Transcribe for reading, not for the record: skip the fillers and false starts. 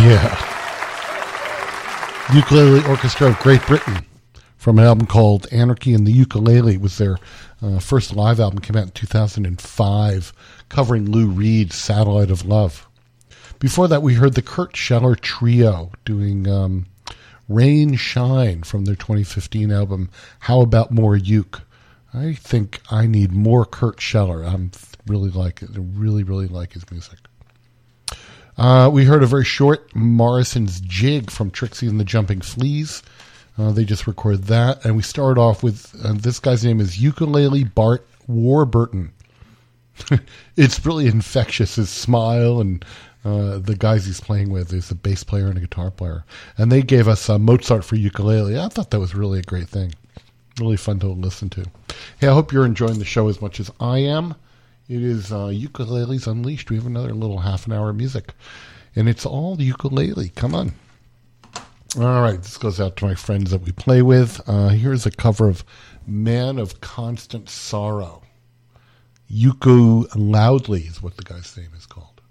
Yeah. Ukulele Orchestra of Great Britain from an album called Anarchy in the Ukulele. It was their first live album, came out in 2005, covering Lou Reed's Satellite of Love. Before that, we heard the Kurt Scheller Trio doing Rain Shine from their 2015 album, How About More Uke. I think I need more Kurt Scheller. I really like it. I really, really like his music. We heard a very short Morrison's Jig from Trixie and the Jumping Fleas. They just recorded that. And we started off with, this guy's name is Ukulele Bart Warburton. It's really infectious, his smile and the guys he's playing with. There's a bass player and a guitar player. And they gave us Mozart for ukulele. I thought that was really a great thing. Really fun to listen to. Hey, I hope you're enjoying the show as much as I am. It is Ukuleles Unleashed. We have another little half an hour of music. And it's all ukulele. Come on. All right. This goes out to my friends that we play with. Here's a cover of Man of Constant Sorrow. Uku Loudly is what the guy's name is called.